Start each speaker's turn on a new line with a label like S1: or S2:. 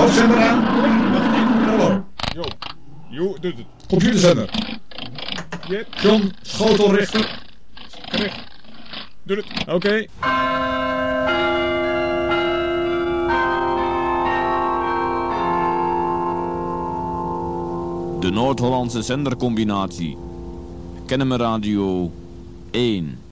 S1: Hoofdzender aan. Hallo.
S2: Jo, doet het.
S1: Computerzender.
S2: Yep.
S1: John Schotelrichter.
S2: Correct. Doe het. Oké.
S3: De Noord-Hollandse zendercombinatie. Kennemer Radio 1.